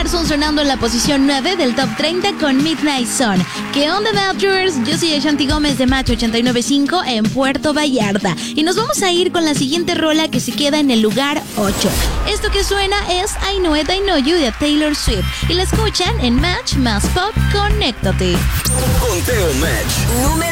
Carson sonando en la posición 9 del Top 30 con Midnight Sun. ¿Qué onda, Matchers? Yo soy Ashanti Gómez de Match 89.5 en Puerto Vallarta. Y nos vamos a ir con la siguiente rola que se queda en el lugar 8. Esto que suena es I Know It, I Know You de Taylor Swift. Y la escuchan en Match más Pop. Conéctate. Conteo Match. Número